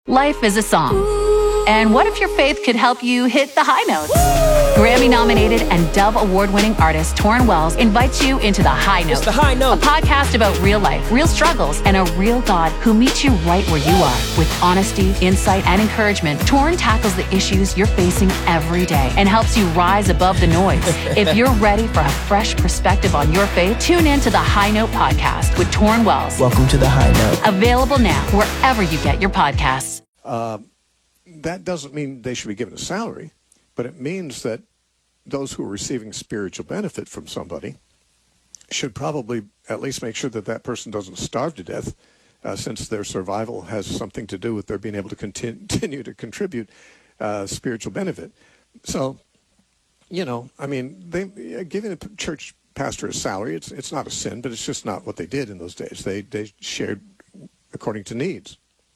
Life is a song. And what if your faith could help you hit the high notes? Grammy-nominated and Dove Award-winning artist Torrin Wells invites you into The High Note. It's The High Note. A podcast about real life, real struggles, and a real God who meets you right where you are. With honesty, insight, and encouragement, Torrin tackles the issues you're facing every day and helps you rise above the noise. If you're ready for a fresh perspective on your faith, tune in to The High Note podcast with Torrin Wells. Welcome to The High Note. Available now wherever you get your podcasts. That doesn't mean they should be given a salary, but it means that those who are receiving spiritual benefit from somebody should probably at least make sure that that person doesn't starve to death, since their survival has something to do with their being able to continue to contribute spiritual benefit. So, giving a church pastor a salary, it's not a sin, but it's just not what they did in those days. They shared according to needs.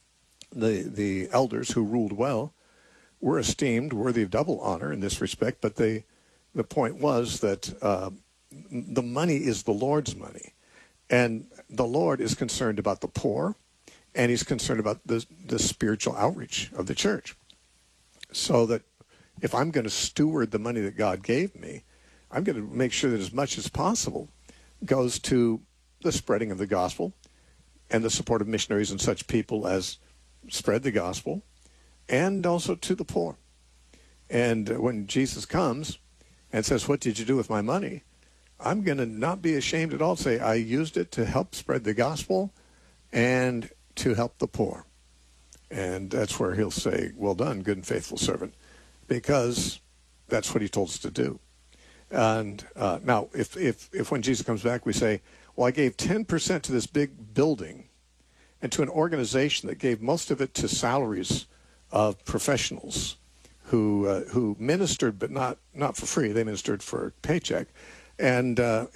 The elders who ruled well were esteemed, worthy of double honor in this respect, but the point was that the money is the Lord's money, and the Lord is concerned about the poor, and he's concerned about the spiritual outreach of the church. So that if I'm going to steward the money that God gave me, I'm going to make sure that as much as possible goes to the spreading of the gospel and the support of missionaries and such people as spread the gospel, and also to the poor. And when Jesus comes and says, "What did you do with my money?" I'm going to not be ashamed at all to say, I used it to help spread the gospel and to help the poor. And that's where he'll say, "Well done, good and faithful servant," because that's what he told us to do. And now, if when Jesus comes back, we say, "Well, I gave 10% to this big building and to an organization that gave most of it to salaries of professionals who ministered, but not for free. They ministered for a paycheck, and a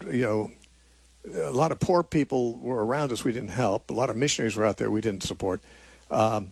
lot of poor people were around us. We didn't help. A lot of missionaries were out there we didn't support. I'm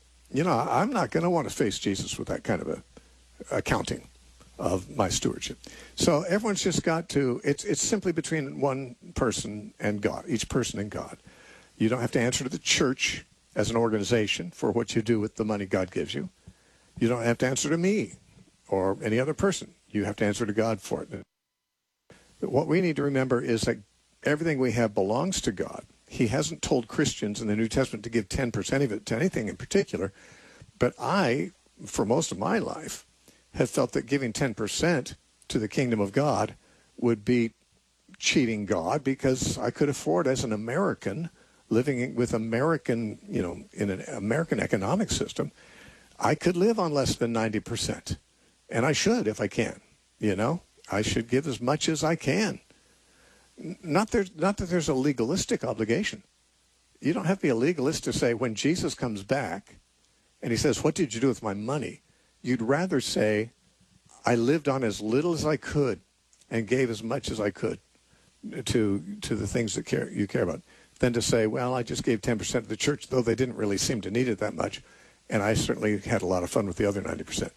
not going to want to face Jesus with that kind of a accounting of my stewardship. So everyone's just got to. It's simply between one person and God. Each person and God. You don't have to answer to the church as an organization for what you do with the money God gives you. You don't have to answer to me or any other person. You have to answer to God for it. What we need to remember is that everything we have belongs to God. He hasn't told Christians in the New Testament to give 10% of it to anything in particular. But I, for most of my life, have felt that giving 10% to the kingdom of God would be cheating God, because I could afford, as an American, living with American, in an American economic system, I could live on less than 90%. And I should, if I can. I should give as much as I can. Not that there's a legalistic obligation. You don't have to be a legalist to say, when Jesus comes back and he says, "What did you do with my money?" You'd rather say, "I lived on as little as I could and gave as much as I could to the things that you care about," than to say, "Well, I just gave 10% to the church, though they didn't really seem to need it that much, and I certainly had a lot of fun with the other 90%.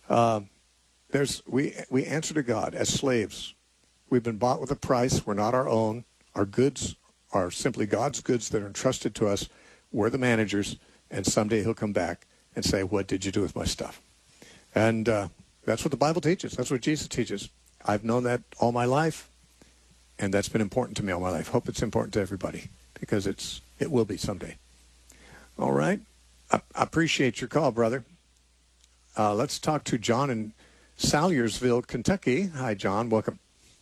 We answer to God as slaves. We've been bought with a price. We're not our own. Our goods are simply God's goods that are entrusted to us. We're the managers, and someday he'll come back and say, "What did you do with my stuff?" And that's what the Bible teaches. That's what Jesus teaches. I've known that all my life, and that's been important to me all my life. Hope it's important to everybody, because it will be someday. All right. I appreciate your call, brother. Let's talk to John in Salyersville, Kentucky. Hi, John. Welcome.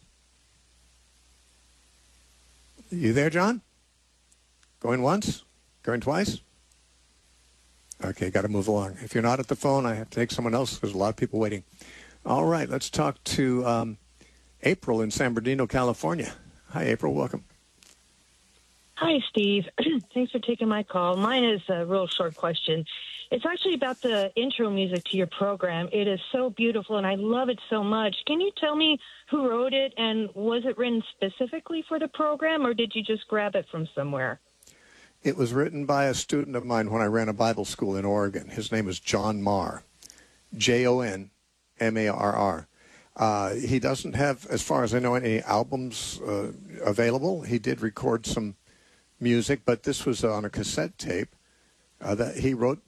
You there, John? Going once? Going twice? Okay, got to move along. If you're not at the phone, I have to take someone else. There's a lot of people waiting. All right, let's talk to April in San Bernardino, California. Hi, April. Welcome. Hi, Steve. Thanks for taking my call. Mine is a real short question. It's actually about the intro music to your program. It is so beautiful, and I love it so much. Can you tell me who wrote it, and was it written specifically for the program, or did you just grab it from somewhere? It was written by a student of mine when I ran a Bible school in Oregon. His name is John Marr, Jonmarr. He doesn't have, as far as I know, any albums available. He did record some music, but this was on a cassette tape that he wrote